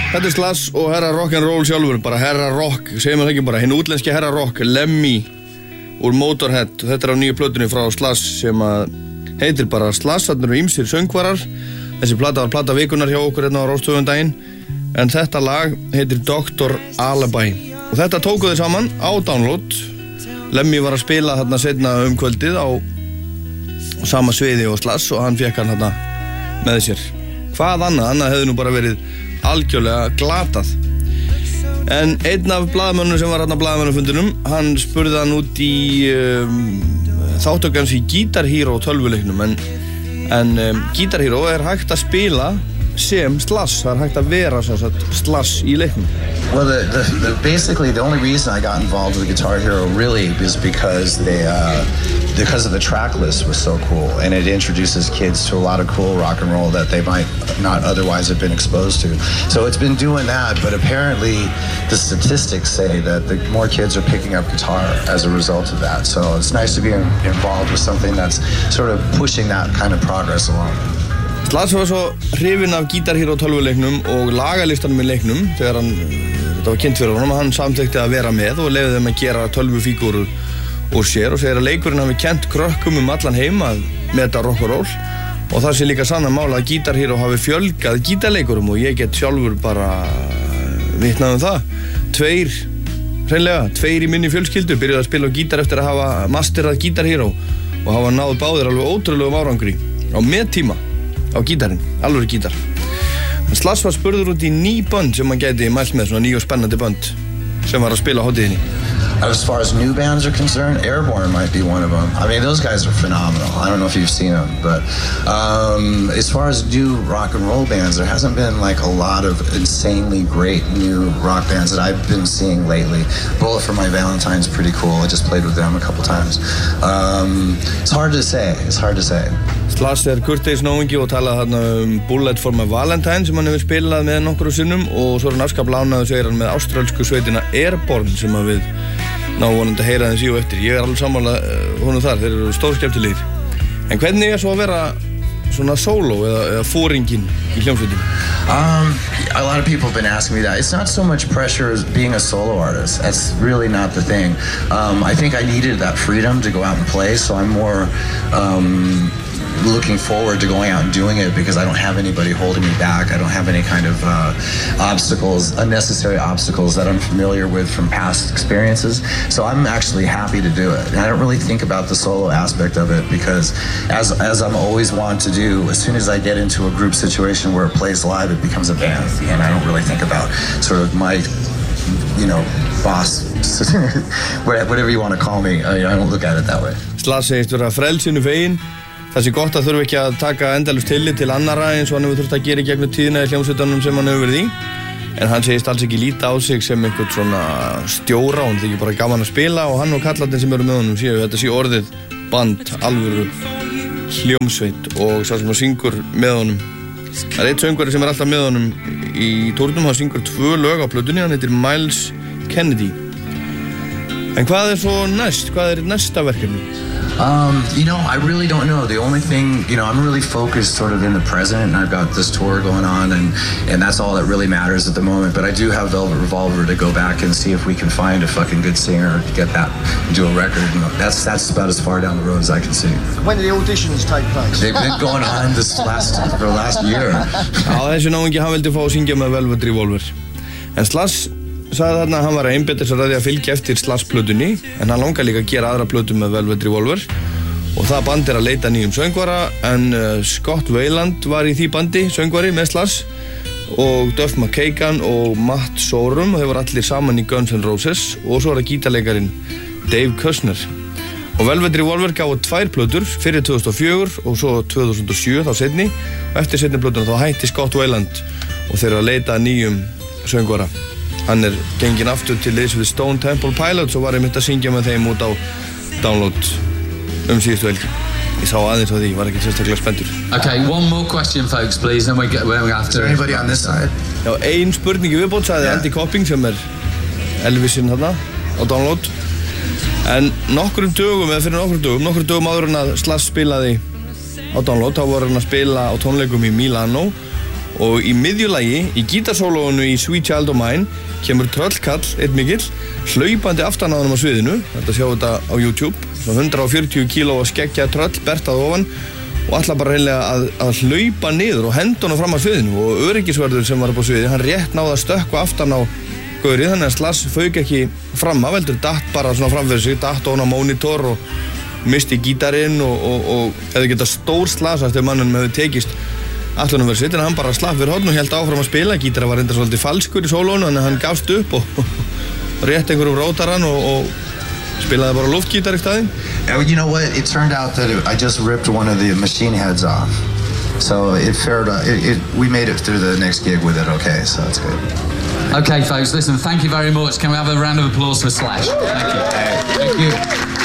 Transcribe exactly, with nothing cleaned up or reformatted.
Þetta er Slash og herra rock'n'roll sjálfur, bara herra rock, segjum við það ekki bara, hinn útlenski herra rock, Lemmy úr Motorhead. Þetta er á nýju plötunni frá Slash sem að heitir bara Slash, þarna eru ýmsir söngvarar. Þessi plata var plata vikunar hjá okkur hérna á Róstöfundaginn, en þetta lag heitir doktor Alibi. Og þetta tóku þið saman á download. Lemmy var að spila þarna seinna um kvöldið á sama sviði og Slash og hann fekk hann þarna með sér. Hvað annað? Annað hefði nú bara verið algjörlega glatað. En einn af blaðamönnum sem var hérna á blaðamönnufundinum, hann spurði hann út í um, þáttökans í Guitar Hero tölvuleiknum, en, en um, Guitar Hero er hægt að spila sem Slash, það er hægt að vera sem sagt Slash í leiknum. Well, the, the, the, basically the only reason I got involved with Guitar Hero really is because they, uh, because of the track list was so cool, and it introduces kids to a lot of cool rock and roll that they might not otherwise have been exposed to. So it's been doing that, but apparently the statistics say that the more kids are picking up guitar as a result of that. So it's nice to be in, involved with something that's sort of pushing that kind of progress along. Slash var svo hrifinn af Guitar Hero tölvuleiknum og lagalistanum í leiknum þegar hann, þetta var kynnt fyrir honum, hann samþykkti að vera með og leyfði þeim að gera tölvufígúrur úr sér og segir að leikurinn hafi kennt krökkum um allan heim að meta rock and roll og það sé líka sanna mála að Guitar Hero hafi fjölgað gítarleikurum og ég get sjálfur bara vitnað um það. Tveir, hreinlega, tveir í minni fjölskyldu byrjuði að spila á gítar eftir að hafa masterað Guitar Hero og hafa náð báðir alveg ótrúlegum árangri á meðtíma á gítarinn, alveg gítar. Slash var spurður út í ný bönd sem hann gæti mælt með, svona ný og spennandi bönd sem var að spila á hátíðinni. As far as new bands are concerned, Airborne might be one of them. I mean, those guys are phenomenal. I don't know if you've seen them, but um, as far as new rock and roll bands, there hasn't been like a lot of insanely great new rock bands that I've been seeing lately. Bullet for My Valentine's pretty cool. I just played with them a couple times. Um, it's hard to say. It's hard to say. Slash er kurteis náungi og talaði þarna um Bullet for My Valentine sem hann hefur spilað með nokkru sinnum og svo er hann afskaplega ánægður segir hann með áströlsku sveitina Airborne sem að við ná vonandi að heyra þeim síu eftir. Ég er alveg sammála uh, honum þar, þeir eru stórskemmtilegir. En hvernig er svo að vera svona solo eða, eða fóringinn í hljómsveitinu? Um, a lot of people have been asking me that. It's not so much pressure as being a solo artist. That's really not the thing. Um, I think I needed that freedom to go out and play, so I'm more um, looking forward to going out and doing it because I don't have anybody holding me back. I don't have any kind of uh, obstacles, unnecessary obstacles that I'm familiar with from past experiences. So I'm actually happy to do it. And I don't really think about the solo aspect of it because as, as I'm always want to do, as soon as I get into a group situation where it plays live, it becomes a band. And I don't really think about sort of my, you know, boss, whatever you want to call me. I, I don't look at it that way. Slash segist vera frelsinu fegin. Það sé gott að þurfa ekki að taka endalaust tillit til annarra eins og hann hefur þurft að gera í gegnum tíðina í hljómsveitunum sem hann hefur verið í. En hann segist alls ekki líta á sig sem einhvern svona stjóra og hann þykir bara gaman að spila og hann og kallarnir sem eru með honum séu þetta sé orðið band, alvöru hljómsveit og sá sem hann syngur með honum. Það er eitt söngvari sem er alltaf með honum í túrnum, hann syngur tvö lög á plötunni, hann heitir Miles Kennedy. En hvað er svo næst? Hvað er næsta verkefni? Um, you know, I really don't know. The only thing, you know, I'm really focused sort of in the present and I've got this tour going on and, and that's all that really matters at the moment. But I do have Velvet Revolver to go back and see if we can find a fucking good singer to get that and do a record. And that's, that's about as far down the road as I can see. When do the auditions take place? They've been going on this last, for the last year. Já, þessi náungi, hann vildi fá að syngja með Velvet Revolver. En Slash sagði þarna að hann var að einbeita sér að því að fylgja eftir Slash-plötunni en hann langar líka að gera aðra plötu með Velvet Revolver og það band er að leita nýjum söngvara en uh, Scott Weiland var í því bandi, söngvari með Slash og Duff McKagan og Matt Sorum og þeir voru allir saman í Guns N' Roses og svo er það gítarleikarin Dave Kushner og Velvet Revolver gáði tvær plötur fyrir tvö þúsund og fjögur og svo tvö þúsund og sjö þá seinni og eftir seinni plötuna þá hætti Scott Weiland og þeir eru að leita nýjum söngvara. Hann er genginn aftur til liðs við Stone Temple Pilots og var einmitt að syngja með þeim út á download um síðustu helgi. Ég sá aðeins á því, var ekki sérstaklega spenntur. Okay, one more question folks please, then we get we're after. Anybody on this side? Já, ein spurningi viðbót sagði yeah. Andy Copping sem er Elvisinn þarna á download. En nokkrum dögum, eða fyrir nokkrum dögum, nokkrum dögum áður en að Slash spilaði á download, þá voru hann að spila á tónleikum í Milano og í miðjulagi, í gítarsólóinu í Sweet Child of Mine kemur tröllkall, einn mikill, hlaupandi aftan á honum á sviðinu, þetta sjá þetta á YouTube, svo hundrað og fjörutíu kíló skeggja tröll bertað ofan og ætla bara reynilega að, að hlaupa niður og henda honum fram á sviðinu og öryggisvörður sem var upp á sviði, hann rétt náði að stökkva aftan á gaurið, þannig að Slash fauk ekki fram af, heldur datt bara svona framfyrir sig, datt ofan á monitor og misti gítarinn og, og, og hefði getað stór slasast ef mannunum hefði tekist allunum verið sitt, en hann bara slapp fyrir horn og held áfram að spila. Gítara var reyndar svolítið falskur í sólónu, þannig að hann gafst upp og, og rétt einhverjum rótarann og, og spilaði bara luftgítar í staðinn. Yeah, you know what? It turned out that it, I just ripped one of the machine heads off. So it fared, it, it, we made it through the next gig with it, okay, so that's good. Okay, folks, listen, thank you very much. Can we have a round of applause for Slash? Thank you. Thank you.